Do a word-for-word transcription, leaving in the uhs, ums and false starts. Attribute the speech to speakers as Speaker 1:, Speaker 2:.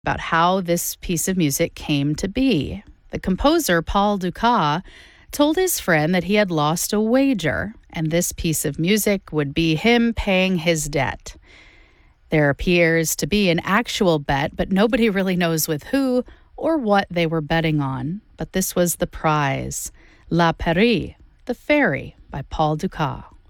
Speaker 1: about how this piece of music came to be. The composer, Paul Dukas, told his friend that he had lost a wager, and this piece of music would be him paying his debt. There appears to be an actual bet, but nobody really knows with who or what they were betting on. But this was the prize, La Peri, The Fairy, by Paul Dukas.